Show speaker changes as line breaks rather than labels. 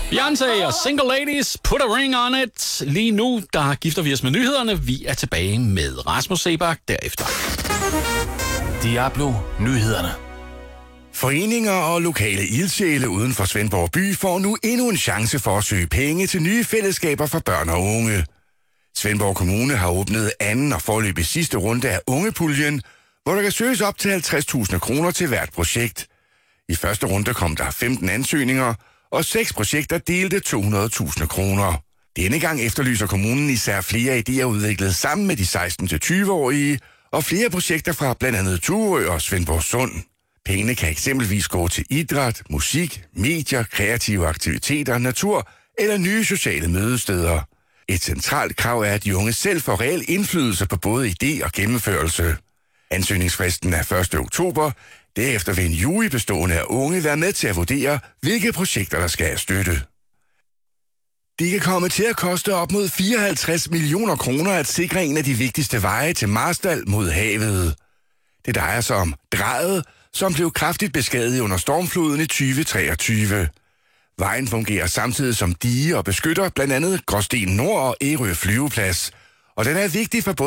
Beyoncé og Single Ladies, Put a Ring on It. Lige nu, der gifter vi os med nyhederne. Vi er tilbage med Rasmus Seebach derefter.
Diablo Nyhederne.
Foreninger og lokale ildsjæle uden for Svendborg by får nu endnu en chance for at søge penge til nye fællesskaber for børn og unge. Svendborg Kommune har åbnet anden og foreløbig sidste runde af Ungepuljen, hvor der kan søges op til 50.000 kroner til hvert projekt. I første runde kom der 15 ansøgninger, og 6 projekter delte 200.000 kroner. Denne gang efterlyser kommunen især flere idéer udviklet sammen med de 16-20-årige, og flere projekter fra blandt andet Turø og Svendborg Sund. Pengene kan eksempelvis gå til idræt, musik, medier, kreative aktiviteter, natur eller nye sociale mødesteder. Et centralt krav er, at de unge selv får reel indflydelse på både idé og gennemførelse. Ansøgningsfristen er 1. oktober. Derefter vil en jury bestående af unge være med til at vurdere, hvilke projekter der skal have støtte. Det kan komme til at koste op mod 54 millioner kroner at sikre en af de vigtigste veje til Marstal mod havet. Det drejer sig om Drejet, som blev kraftigt beskadiget under stormfloden i 2023. Vejen fungerer samtidig som dige og beskytter blandt andet Gråsten Nord og Ærø flyveplads, og den er vigtig for både